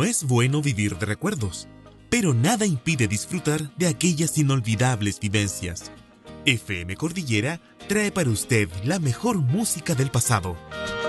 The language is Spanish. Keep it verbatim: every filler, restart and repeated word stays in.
No es bueno vivir de recuerdos, pero nada impide disfrutar de aquellas inolvidables vivencias. F M Cordillera trae para usted la mejor música del pasado.